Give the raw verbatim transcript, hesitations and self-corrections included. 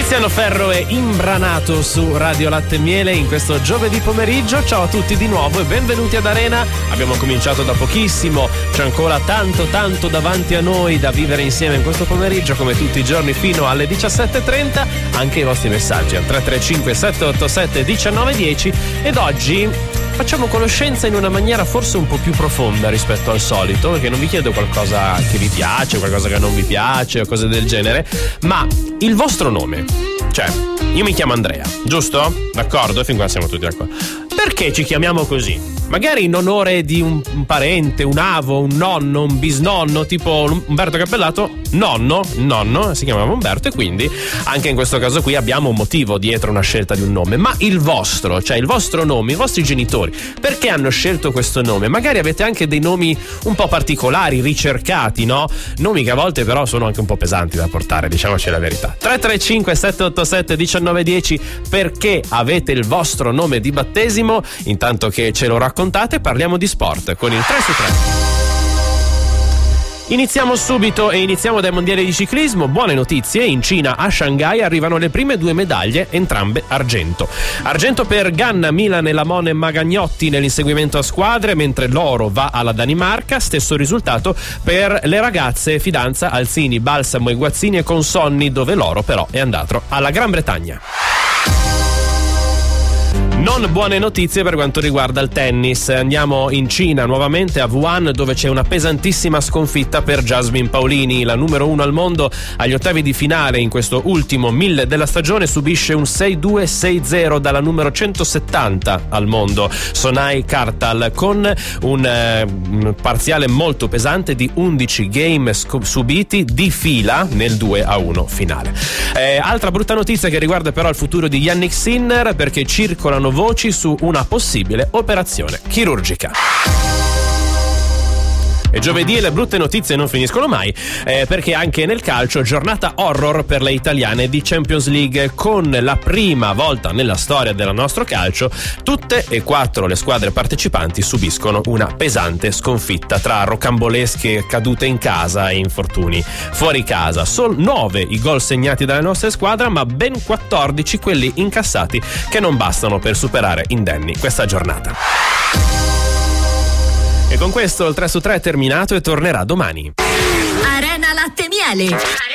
Tiziano Ferro è imbranato su Radio Latte e Miele in questo giovedì pomeriggio. Ciao a tutti di nuovo e benvenuti ad Arena. Abbiamo cominciato da pochissimo, c'è ancora tanto tanto davanti a noi da vivere insieme in questo pomeriggio, come tutti i giorni fino alle diciassette e trenta. Anche i vostri messaggi al tre tre cinque sette otto sette uno nove uno zero. Ed oggi facciamo conoscenza in una maniera forse un po' più profonda rispetto al solito, perché non vi chiedo qualcosa che vi piace, qualcosa che non vi piace o cose del genere, ma il vostro nome. Cioè, io mi chiamo Andrea, giusto? D'accordo? Fin qua siamo tutti d'accordo. Perché ci chiamiamo così? Magari in onore di un, un parente, un avo, un nonno, un bisnonno, tipo Umberto Cappellato, nonno, il nonno si chiamava Umberto, e quindi anche in questo caso qui abbiamo un motivo dietro una scelta di un nome. Ma il vostro, cioè il vostro nome, i vostri genitori, perché hanno scelto questo nome? Magari avete anche dei nomi un po' particolari, ricercati, no? Nomi che a volte però sono anche un po' pesanti da portare, diciamoci la verità. tre tre cinque sette otto sette uno nove uno zero, perché avete il vostro nome di battesimo? Intanto che ce lo raccontate, parliamo di sport con il tre su tre. Iniziamo subito e iniziamo dai mondiali di ciclismo. Buone notizie: in Cina, a Shanghai, arrivano le prime due medaglie, entrambe argento. Argento per Ganna, Milan e Lamone Magagnotti nell'inseguimento a squadre, mentre l'oro va alla Danimarca. Stesso risultato per le ragazze, fidanza Alzini, Balsamo e Guazzini e Consonni, dove l'oro però è andato alla Gran Bretagna. Non buone notizie per quanto riguarda il tennis. Andiamo in Cina nuovamente, a Wuhan, dove c'è una pesantissima sconfitta per Jasmine Paolini. La numero uno al mondo agli ottavi di finale in questo ultimo mille della stagione subisce un sei due sei zero dalla numero centosettanta al mondo, Sonai Kartal, con un, eh, un parziale molto pesante di undici game sc- subiti di fila nel due a uno finale. Eh, altra brutta notizia che riguarda però il futuro di Yannick Sinner, perché circolano voci su una possibile operazione chirurgica. E giovedì le brutte notizie non finiscono mai, eh, perché anche nel calcio giornata horror per le italiane di Champions League. Con la prima volta nella storia del nostro calcio, tutte e quattro le squadre partecipanti subiscono una pesante sconfitta, tra rocambolesche cadute in casa e infortuni fuori casa. Sono nove i gol segnati dalle nostre squadre, ma ben quattordici quelli incassati, che non bastano per superare indenni questa giornata. E con questo il tre su tre è terminato e tornerà domani. Arena Latte e Miele.